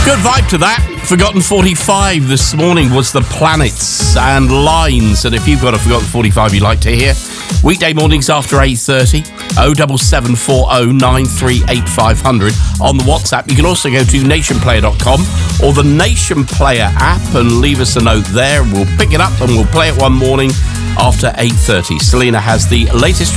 Good vibe to that. Forgotten 45 this morning was the Planets and Lines. And if you've got a Forgotten 45 you'd like to hear, weekday mornings after 8:30, 07740 938 500 on the WhatsApp. You can also go to nationplayer.com or the Nation Player app and leave us a note there. We'll pick it up and we'll play it one morning after 8:30. Selena has the latest